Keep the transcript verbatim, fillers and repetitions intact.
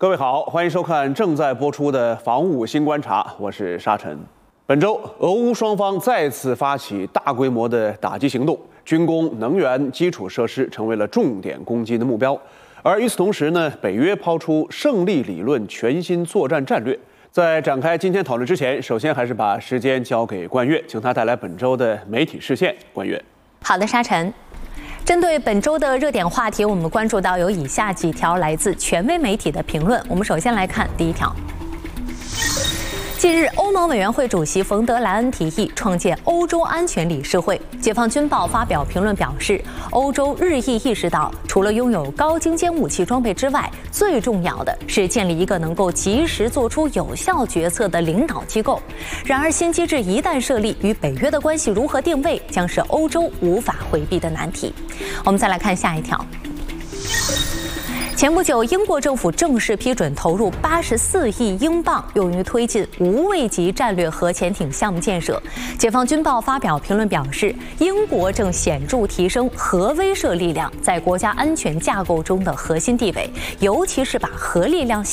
各位好，欢迎收看正在播出的《防务新观察》，我是沙尘。本周，俄乌双方再次发起大规模的打击行动，军工、能源、基础设施成为了重点攻击的目标。而与此同时呢，北约抛出胜利理论全新作战战略。在展开今天讨论之前，首先还是把时间交给冠岳，请他带来本周的媒体视线。冠岳， 好的，沙尘。针对本周的热点话题，我们关注到有以下几条来自权威媒体的评论。我们首先来看第一条。近日，欧盟委员会主席冯德莱恩提议创建欧洲安全理事会。解放军报发表评论表示，欧洲日益意识到，除了拥有高精尖武器装备之外，最重要的是建立一个能够及时做出有效决策的领导机构。然而，新机制一旦设立，与北约的关系如何定位，将是欧洲无法回避的难题。我们再来看下一条。前不久，英国政府正式批准投入八十四亿英镑，用于推进无畏级战略核潜艇项目建设。解放军报发表评论表示，英国正显著提升核威慑力量在国家安全架构中的核心地位，尤其是把核力量